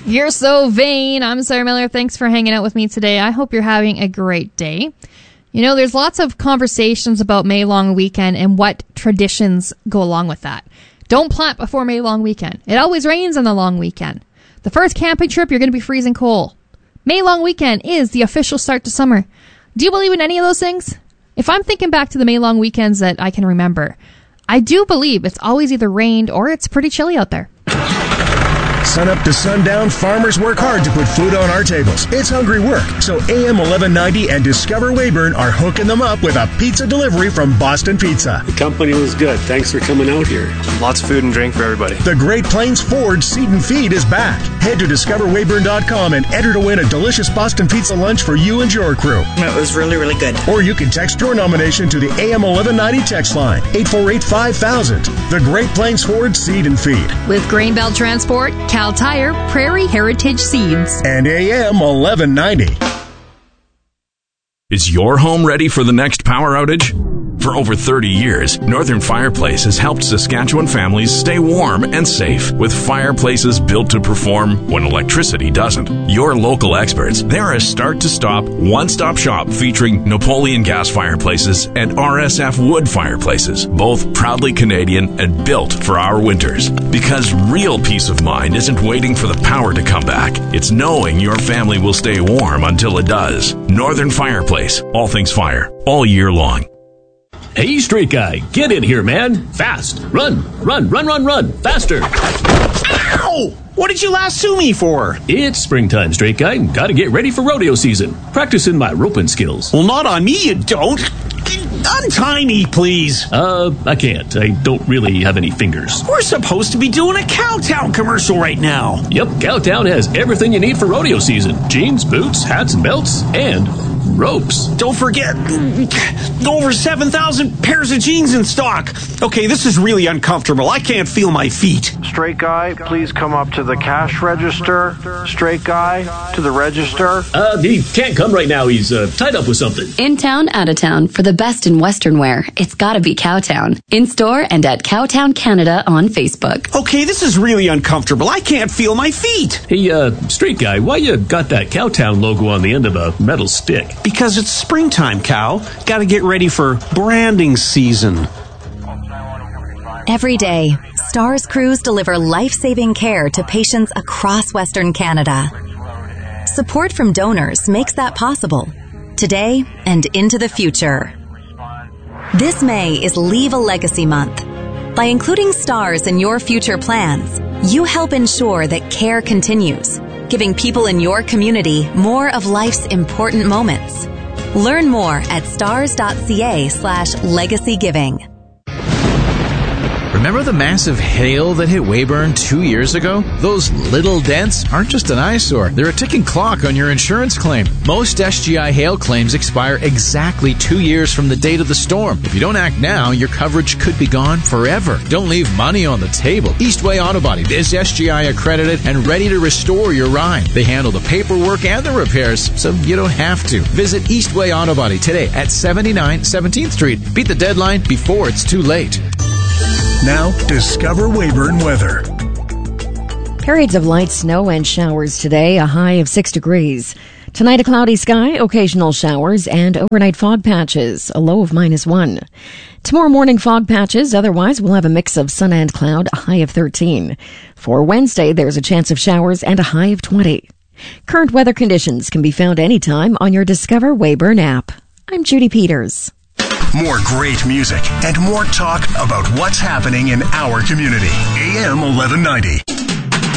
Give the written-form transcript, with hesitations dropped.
You're so vain. I'm Sarah Miller. Thanks for hanging out with me today. I hope you're having a great day. You know, there's lots of conversations about May Long Weekend and what traditions go along with that. Don't plant before May Long Weekend. It always rains on the long weekend. The first camping trip, you're going to be freezing cold. May Long Weekend is the official start to summer. Do you believe in any of those things? If I'm thinking back to the May Long weekends that I can remember, I do believe it's always either rained or it's pretty chilly out there. Sun up to sundown, farmers work hard to put food on our tables. It's hungry work, so AM 1190 and Discover Weyburn are hooking them up with a pizza delivery from Boston Pizza. The company was good. Thanks for coming out here. Lots of food and drink for everybody. The Great Plains Ford Seed and Feed is back. Head to discoverweyburn.com and enter to win a delicious Boston Pizza lunch for you and your crew. It was really, really good. Or you can text your nomination to the AM 1190 text line, 848-5000. The Great Plains Ford Seed and Feed. With Grainbelt Transport, Cal Tire, Prairie Heritage Seeds. And AM 1190. Is your home ready for the next power outage? For over 30 years, Northern Fireplace has helped Saskatchewan families stay warm and safe with fireplaces built to perform when electricity doesn't. Your local experts, they're a start-to-stop, one-stop shop featuring Napoleon gas fireplaces and RSF wood fireplaces, both proudly Canadian and built for our winters. Because real peace of mind isn't waiting for the power to come back. It's knowing your family will stay warm until it does. Northern Fireplace, all things fire, all year long. Hey, straight guy, get in here, man. Fast. Run, faster. Ow! What did you lasso me for? It's springtime, straight guy. Gotta get ready for rodeo season. Practicing my roping skills. Well, not on me, you don't. Untie me, please. I can't. I don't really have any fingers. We're supposed to be doing a Cowtown commercial right now. Yep, Cowtown has everything you need for rodeo season. Jeans, boots, hats and belts, and ropes. Don't forget, over 7,000 pairs of jeans in stock. Okay, this is really uncomfortable. I can't feel my feet. Straight guy, please come up to the cash register. Straight guy, to the register. He can't come right now. He's tied up with something. In town, out of town, for the best in Western wear, it's gotta be Cowtown. In store and at Cowtown Canada on Facebook. Okay, this is really uncomfortable. I can't feel my feet. Hey, straight guy, why you got that Cowtown logo on the end of a metal stick? Because it's springtime, Cow. Gotta get ready for branding season. Every day, STARS crews deliver life-saving care to patients across Western Canada. Support from donors makes that possible, today and into the future. This May is Leave a Legacy Month. By including STARS in your future plans, you help ensure that care continues, giving people in your community more of life's important moments. Learn more at stars.ca/legacygiving. Remember the massive hail that hit Weyburn 2 years ago? Those little dents aren't just an eyesore. They're a ticking clock on your insurance claim. Most SGI hail claims expire exactly 2 years from the date of the storm. If you don't act now, your coverage could be gone forever. Don't leave money on the table. Eastway Auto Body is SGI accredited and ready to restore your ride. They handle the paperwork and the repairs, so you don't have to. Visit Eastway Auto Body today at 79 17th Street. Beat the deadline before it's too late. Now, Discover Weyburn weather. Periods of light snow and showers today, a high of 6 degrees. Tonight, a cloudy sky, occasional showers, and overnight fog patches, a low of -1. Tomorrow morning, fog patches. Otherwise, we'll have a mix of sun and cloud, a high of 13. For Wednesday, there's a chance of showers and a high of 20. Current weather conditions can be found anytime on your Discover Weyburn app. I'm Judy Peters. More great music and more talk about what's happening in our community. AM 1190.